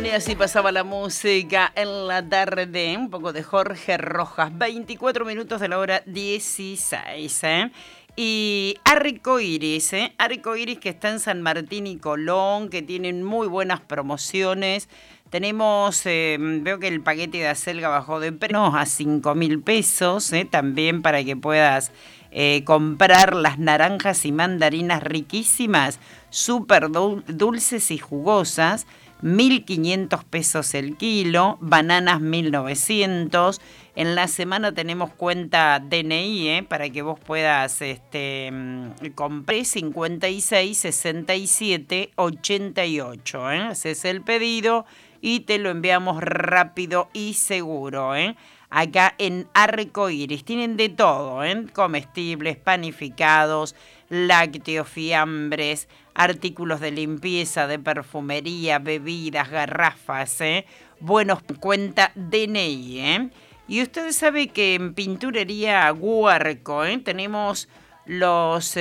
Y así pasaba la música en la tarde, un poco de Jorge Rojas, 24 minutos de la hora 16, ¿eh? Y Arcoiris, Arcoiris que está en San Martín y Colón, que tienen muy buenas promociones. Tenemos, veo que el paquete de acelga bajó de precio a 5.000 pesos, también para que puedas comprar las naranjas y mandarinas riquísimas, súper dulces y jugosas. 1.500 pesos el kilo, bananas 1.900. En la semana tenemos cuenta DNI, para que vos puedas comprar 56 67 88. Haces el pedido y te lo enviamos rápido y seguro. Acá en Arcoiris tienen de todo, comestibles, panificados, lácteos, fiambres, artículos de limpieza, de perfumería, bebidas, garrafas, buenos, cuenta DNI, Y usted sabe que en Pinturería Huarco, tenemos los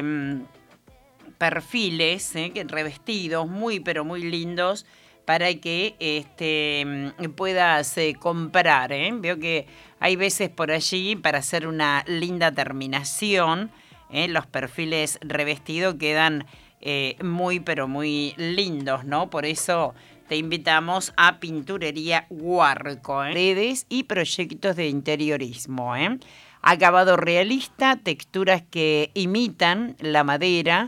perfiles, que revestidos muy pero muy lindos para que puedas comprar, Veo que hay veces por allí para hacer una linda terminación, los perfiles revestidos quedan muy pero muy lindos, ¿no? Por eso te invitamos a Pinturería Huarco, redes y proyectos de interiorismo, Acabado realista, texturas que imitan la madera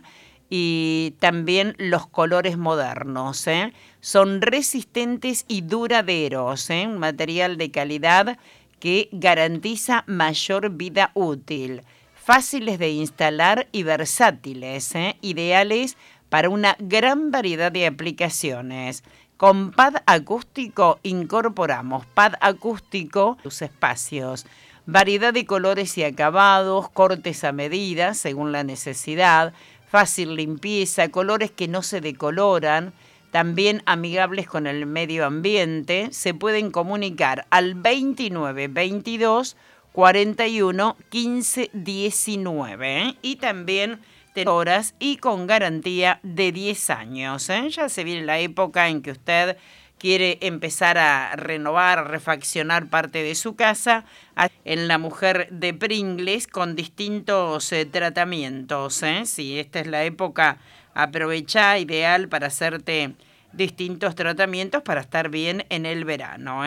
y también los colores modernos, Son resistentes y duraderos, un material de calidad que garantiza mayor vida útil. Fáciles de instalar y versátiles, ideales para una gran variedad de aplicaciones. Con pad acústico incorporamos pad acústico tus espacios. Variedad de colores y acabados, cortes a medida según la necesidad, fácil limpieza, colores que no se decoloran, también amigables con el medio ambiente. Se pueden comunicar al 29 22 41 15 19, y también horas y con garantía de 10 años. Ya se viene la época en que usted quiere empezar a renovar, a refaccionar parte de su casa. En La Mujer de Pringles con distintos tratamientos. Sí, esta es la época, aprovechá, ideal para hacerte distintos tratamientos para estar bien en el verano.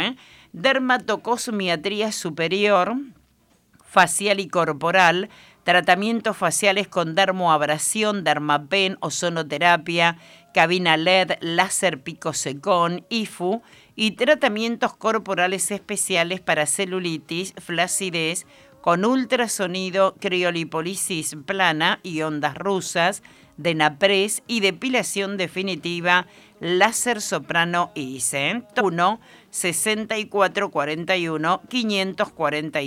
Dermatocosmiatría superior, facial y corporal, tratamientos faciales con dermoabrasión, dermapen, ozonoterapia, cabina LED, láser picosecón, IFU, y tratamientos corporales especiales para celulitis, flacidez, con ultrasonido, criolipólisis plana y ondas rusas, Denapres y depilación definitiva, láser soprano ICE. 1 64 41 540.